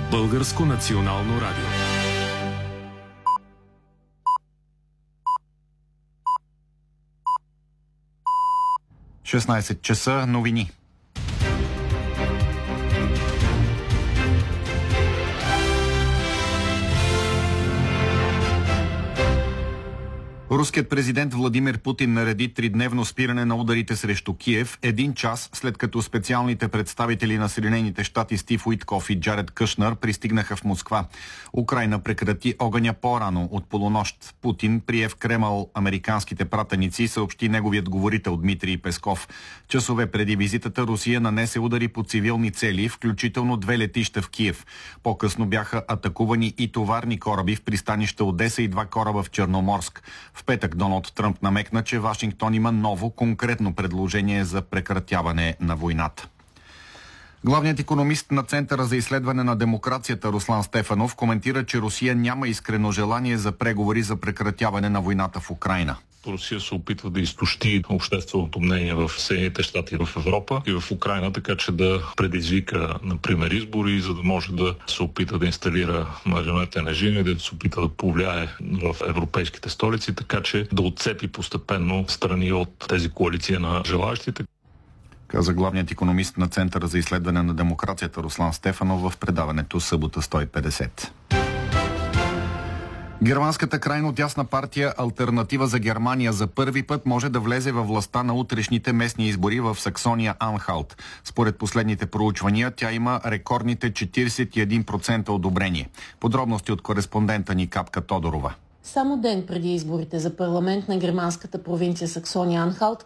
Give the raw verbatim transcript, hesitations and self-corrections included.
Българско национално радио. шестнайсет часа, новини. Руският президент Владимир Путин нареди тридневно спиране на ударите срещу Киев, един час след като специалните представители на Съединените щати Стив Уитков и Джаред Кушнер пристигнаха в Москва. Украйна прекрати огъня по-рано от полунощ. Путин прие в Кремъл американските пратеници, съобщи неговият говорител Дмитрий Песков. Часове преди визитата Русия нанесе удари по цивилни цели, включително две летища в Киев. По-късно бяха атакувани и товарни кораби в пристанища Одеса и два кораба в Черноморск. В петък Доналд Тръмп намекна, че Вашингтон има ново конкретно предложение за прекратяване на войната. Главният икономист на Центъра за изследване на демокрацията Руслан Стефанов коментира, че Русия няма искрено желание за преговори за прекратяване на войната в Украйна. Русия се опитва да изтощи общественото мнение в Съединените щати, в Европа и в Украйна, така че да предизвика, например, избори, за да може да се опита да инсталира марионетен режим и да се опита да повлияе в европейските столици, така че да отцепи постепенно страни от тези коалиции на желаящите. Каза главният икономист на Центъра за изследване на демокрацията Руслан Стефанов в предаването Събота сто и петдесет. Германската крайно дясна партия Алтернатива за Германия за първи път може да влезе във властта на утрешните местни избори в Саксония-Анхалт. Според последните проучвания, тя има рекордните четирийсет и един процента одобрение. Подробности от кореспондента ни Капка Тодорова. Само ден преди изборите за парламент на германската провинция Саксония-Анхалт,